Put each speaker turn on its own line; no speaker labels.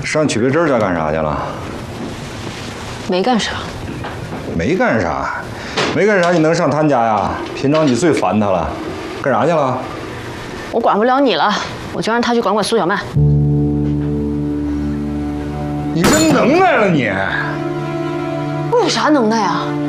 上曲丽珍家干啥去了？
没干啥。
没干啥，没干啥，你能上他家呀？平常你最烦他了，干啥去了？
我管不了你了，我就让他去管管苏小曼。
你真能耐了你！
我有啥能耐啊？